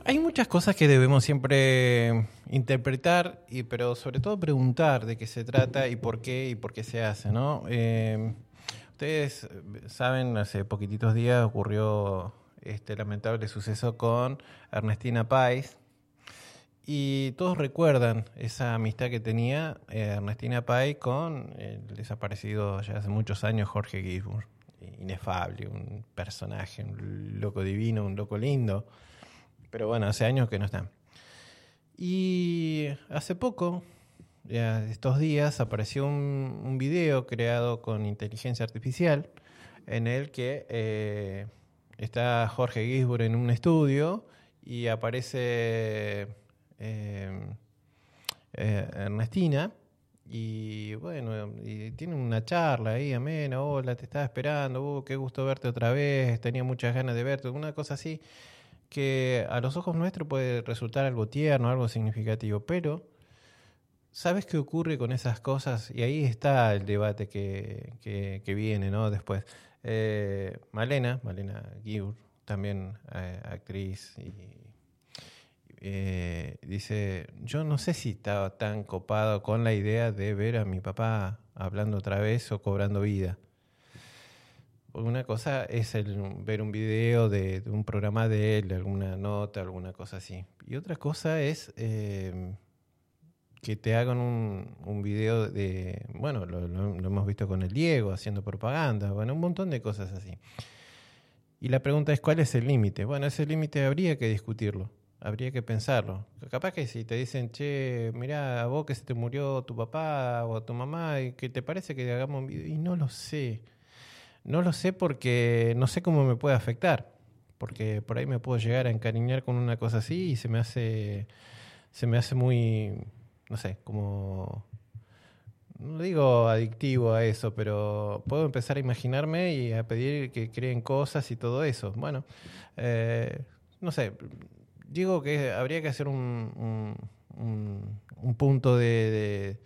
Hay muchas cosas que debemos siempre interpretar, pero sobre todo preguntar de qué se trata y por qué se hace, ¿no? Ustedes saben, hace poquititos días ocurrió este lamentable suceso con Ernestina Pais y todos recuerdan esa amistad que tenía Ernestina Pais con el desaparecido ya hace muchos años Jorge Gisburg. Inefable, un personaje, un loco divino, un loco lindo. Pero bueno, hace años que no están. Y hace poco, ya estos días, apareció un video creado con inteligencia artificial en el que está Jorge Gisburg en un estudio y aparece Ernestina. Y bueno, y tiene una charla ahí, amena, hola, te estaba esperando, qué gusto verte otra vez, tenía muchas ganas de verte, una cosa así que a los ojos nuestros puede resultar algo tierno, algo significativo, pero ¿sabes qué ocurre con esas cosas? Y ahí está el debate que viene, ¿no? Después. Malena Guiur, también actriz, dice, yo no sé si estaba tan copado con la idea de ver a mi papá hablando otra vez o cobrando vida. Una cosa es ver un video de un programa de él, de alguna nota, alguna cosa así. Y otra cosa es que te hagan un video de, bueno, lo hemos visto con el Diego haciendo propaganda, bueno, un montón de cosas así. Y la pregunta es, ¿cuál es el límite? Bueno, ese límite habría que discutirlo, habría que pensarlo. Capaz que si te dicen, che, mirá, a vos que se te murió tu papá o tu mamá, y ¿qué te parece que hagamos un video? Y no lo sé. No lo sé porque no sé cómo me puede afectar. Porque por ahí me puedo llegar a encariñar con una cosa así y se me hace muy, no sé, como, no digo adictivo a eso, pero puedo empezar a imaginarme y a pedir que creen cosas y todo eso. Bueno, no sé, digo que habría que hacer un punto